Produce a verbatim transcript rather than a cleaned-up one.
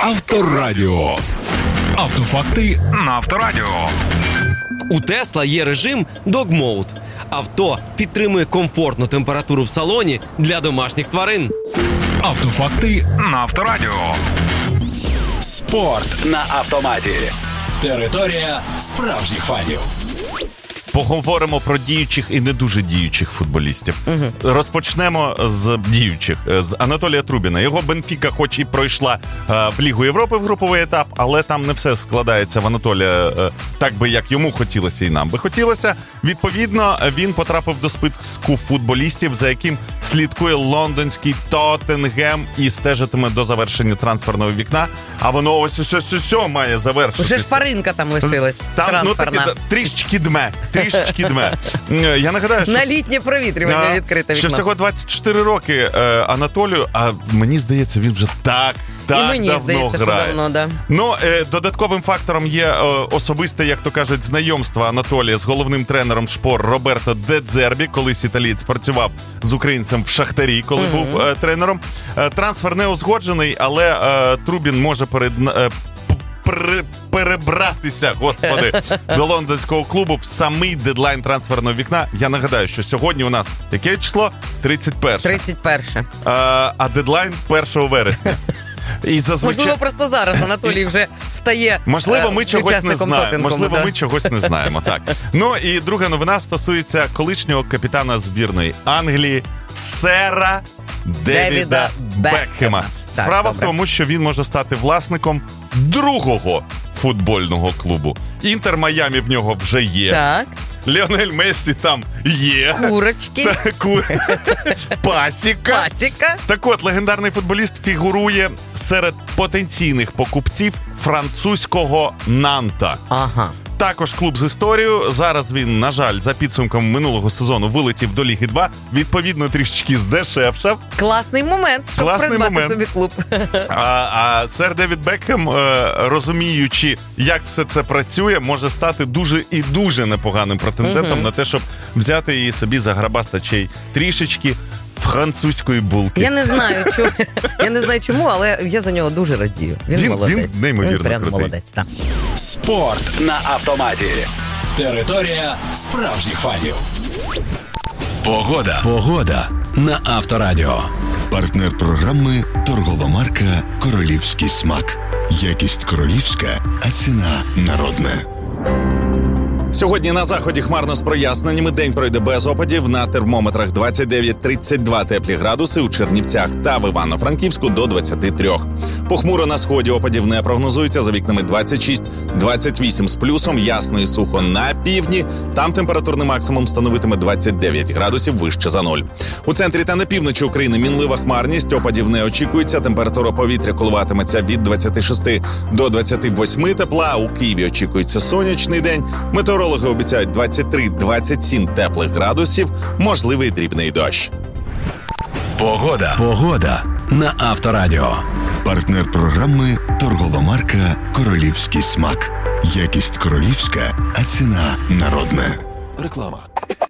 Авторадіо. Автофакти на Авторадіо. У Тесла є режим Dog Mode. Авто підтримує комфортну температуру в салоні для домашніх тварин. Автофакти на Авторадіо. Спорт на автоматі. Територія справжніх фанів. Поговоримо про діючих і не дуже діючих футболістів. Угу. Розпочнемо з діючих, з Анатолія Трубіна. Його Бенфіка хоч і пройшла е, в Лігу Європи в груповий етап, але там не все складається в Анатолія е, так би, як йому хотілося і нам би хотілося. Відповідно, він потрапив до списку футболістів, за яким слідкує лондонський Тоттенгем і стежитиме до завершення трансферного вікна. А воно ось ось ось ось має завершитися. Вже шпаринка там лишилась, там, трансферна. Ну, таки, трішечки дме. Трішечки дме. Я нагадаю, що... На літнє провітрювання відкрите вікно. Що всього двадцять чотири роки е, Анатолію, а мені здається, він вже так, так і мені давно здається, грає. що давно, да. Ну, е, додатковим фактором є е, особисте, як то кажуть, знайомство Анатолія з головним тренером Шпор Роберто Де Дзербі. Колись італієць працював з українцем в Шахтарі, коли mm-hmm. був е, тренером. Е, трансфер не узгоджений, але е, Трубін може перед... Е, перебратися, господи, до лондонського клубу в самий дедлайн трансферного вікна. Я нагадаю, що сьогодні у нас яке число? тридцять перше. тридцять перше. А, а дедлайн першого вересня. І зазвичай... Можливо, просто зараз Анатолій вже стає Можливо, ми е, чогось не знаємо. Можливо, да. ми чогось не знаємо, так. Ну і друга новина стосується колишнього капітана збірної Англії сера Девіда, Девіда Бекхема. Так, Справа добре. в тому, що він може стати власником другого футбольного клубу. Інтер Майамі в нього вже є. Так. Ліонель Мессі там є. Курочки. Та, ку... Пасіка. Пасіка. Так от, легендарний футболіст фігурує серед потенційних покупців французького Нанта. Ага. Також клуб з історією. Зараз він, на жаль, за підсумком минулого сезону вилетів до Ліги два. Відповідно, трішечки здешевшав. Класний момент, щоб Класний придбати момент. собі клуб. А, а сер Девід Бекхем, розуміючи, як все це працює, може стати дуже і дуже непоганим претендентом угу. на те, щоб взяти її собі за грабастачей трішечки французької булки. Я не знаю, чому, я не знаю чому, але я за нього дуже радію. Він, він молодець. Він неймовірно він прям крутий. молодець, так. Спорт на автоматі. Територія справжніх фанів. Погода. Погода на Авторадіо. Партнер програми торгова марка «Королівський смак». Якість королівська, а ціна народна. Сьогодні на заході хмарно з проясненнями. День пройде без опадів. На термометрах двадцять дев'ять - тридцять два теплі градуси, у Чернівцях та в Івано-Франківську до двадцять три. Похмуро на сході, опадів не прогнозується, за вікнами двадцять шість - двадцять вісім з плюсом, ясно і сухо на півдні. Там температурний максимум становитиме двадцять дев'ять градусів вище за нуль. У центрі та на півночі України мінлива хмарність, опадів не очікується, температура повітря коливатиметься від двадцять шість до двадцять вісім тепла, у Києві очікується сонячний день. Метеорологи обіцяють двадцять три - двадцять сім теплих градусів, можливий дрібний дощ. Погода. Погода на Авторадіо. Партнер програми торгова марка «Королівський смак». Якість королівська, а ціна народна. Реклама.